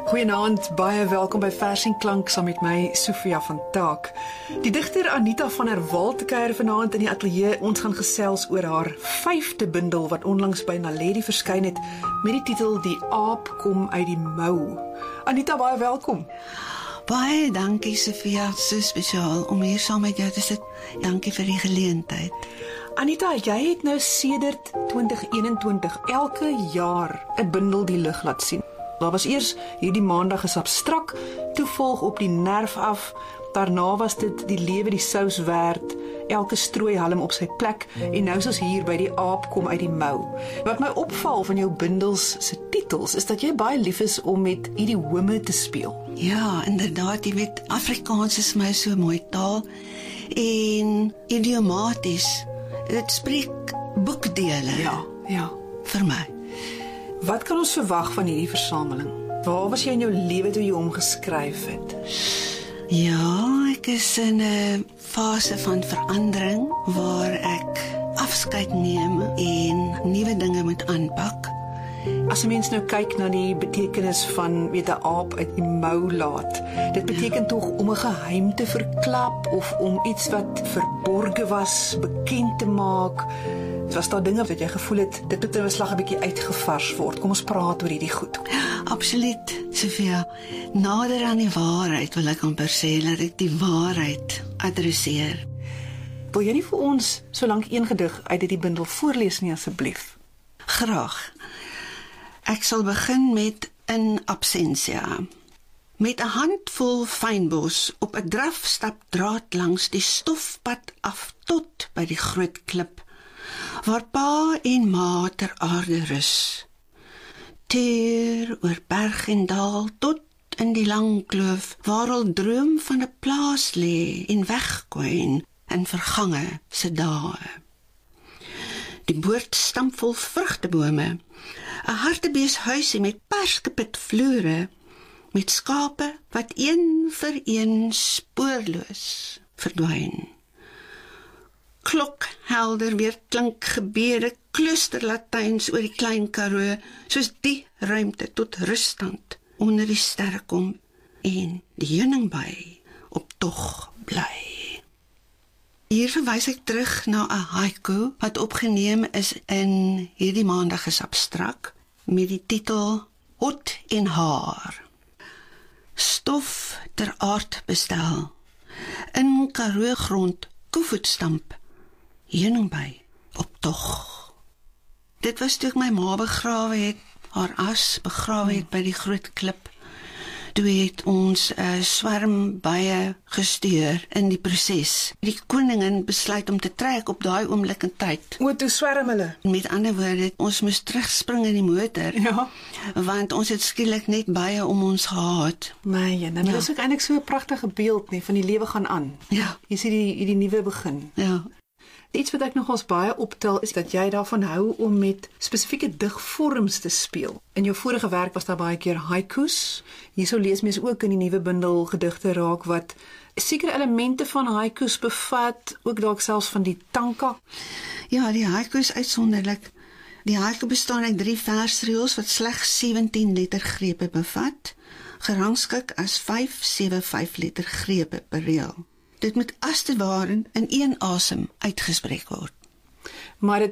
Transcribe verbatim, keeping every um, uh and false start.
Goeienaand, baie welkom by Vers en Klank saam met my, Sofia van Taak. Die digter Anita van der Walt kuier vanaand in die ateljee. Ons gaan gesels oor haar vyfde bundel wat onlangs by Naledi verskyn het met die titel Die aap kom uit die mou. Anita, baie welkom. Baie dankie Sofia, so spesiaal om hier saam met jou te sit. Dankie vir die geleentheid. Anita, jy het nou sedert twintig eenentwintig elke jaar 'n bundel die lig laat sien. Daar was eers hierdie maandag is abstrak, toe volg op die nerf af, daarna was dit die lewe die sous werd, elke strooihalm op sy plek, en nou is ons hier by die aap kom uit die mou. Wat my opval van jou bundels se titels, is dat jy baie lief is om met idiome te speel. Ja, inderdaad, jy weet, Afrikaans is my so mooi taal, en idiomaties, dit spreek boekdele. Ja, ja. Vir my. Wat kan ons verwag van hierdie versameling? Waar was jy in jou lewe toe jy hom geskryf het? Ja, ek is in 'n fase van verandering waar ek afskeid neem en nuwe dinge moet aanpak. As 'n mens nou kyk na die betekenis van weet 'n aap uit die mou laat, dit beteken ja. tog om 'n geheim te verklap of om iets wat verborge was bekend te maak. Was daar dinge wat jy gevoel het, dit moet in 'n slag 'n bietjie uitgevars word? Kom ons praat oor hierdie goed. Absoluut, Sofia. Nader aan die waarheid wil ek amper sê, dat ek die waarheid adresseer. Wil jy nie vir ons so lank een gedig uit hierdie bundel voorlees nie asseblief? Graag. Ek sal begin met In Absentia. Met 'n handvol fynbos op 'n drafstap draad langs die stofpad af tot by die groot klip, waar pa en ma ter aarde rus. Teer oor berg en dal tot in die lang kloof, waar al droom van 'n plaas lê en wegkwyn in vergange se dae. Die boord stampvol vrugtebome, 'n hartebeeshuisie met perskepit vloere, met skape wat een vir een spoorloos verdwyn. Klokhelder weer klink gebede kloosterlatyns oor die klein Karoo, soos die ruimte tot ruststand onder die sterre kom en die heuningby op tog bly. Hier verwys ek terug na 'n haiku wat opgeneem is in hierdie maandag is abstrak met die titel Hot en haar. Stof ter aard bestel, in Karoo grond koevoetstamp, heuningby op tog. Dit was toe ek my ma begrawe het, haar as begrawe het by die groot klip. Toe het ons 'n uh, swerm bye gestuur in die proses. Die koningin besluit om te trek op daai oomblik in tyd. O, toe swerm hulle. Met ander woorde, ons moes terugspring in die motor. Ja. Want ons het skielik net bye om ons gehad. My jene, maar ja. Dit is ook eintlik so 'n pragtige beeld nie van die lewe gaan aan. Ja. Jy sien die die nuwe begin. Ja. Iets wat ek nogals baie optel is dat jy daarvan hou om met spesifieke digvorms te speel. In jou vorige werk was daar baie keer haikus. Hierso lees mens ook in die nuwe bundel gedigte raak wat sekere elemente van haikus bevat, ook dalk selfs van die tanka. Ja, die haikus uitsonderlik. Die haiku bestaan uit drie versreëls wat slegs sewentien lettergrepe bevat, gerangskik as vyf sewe vyf lettergrepe per reël. Dit moet as te ware in een asem uitgespreek word. Maar dit